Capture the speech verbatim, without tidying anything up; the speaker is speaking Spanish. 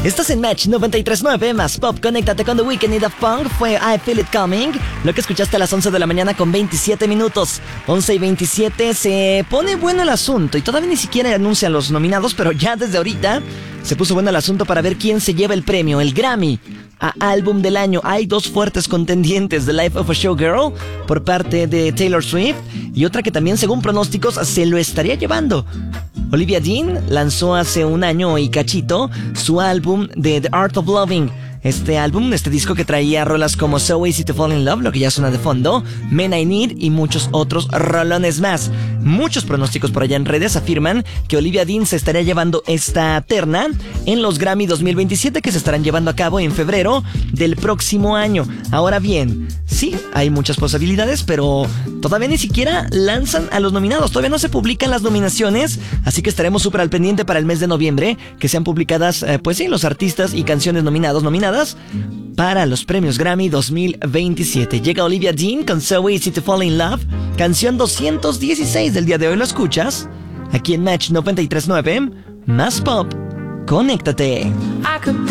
Estás en Match noventa y tres punto nueve, más pop. Conéctate con The Weeknd y Daft Punk. Fue I Feel It Coming. Lo que escuchaste a las once de la mañana con veintisiete minutos. once y veintisiete. Se pone bueno el asunto y todavía ni siquiera anuncian los nominados, pero ya desde ahorita se puso bueno el asunto para ver quién se lleva el premio, el Grammy a Álbum del Año. Hay dos fuertes contendientes: The Life of a Showgirl por parte de Taylor Swift y otra que también, según pronósticos, se lo estaría llevando. Olivia Dean lanzó hace un año y cachito su álbum de The Art of Loving. Este álbum, este disco que traía rolas como So Easy to Fall in Love, lo que ya suena de fondo, Men I Need y muchos otros rolones más. Muchos pronósticos por allá en redes afirman que Olivia Dean se estaría llevando esta terna en los Grammy dos mil veintisiete, que se estarán llevando a cabo en febrero del próximo año. Ahora bien, sí, hay muchas posibilidades, pero todavía ni siquiera lanzan a los nominados. Todavía no se publican las nominaciones, así que estaremos súper al pendiente para el mes de noviembre, que sean publicadas, eh, pues sí, los artistas y canciones nominados, nominadas para los premios Grammy dos mil veintisiete. Llega Olivia Dean con So Easy to Fall in Love, canción doscientos dieciséis del día de hoy. ¿Lo escuchas? Aquí en Match noventa y tres punto nueve, más pop. Conéctate.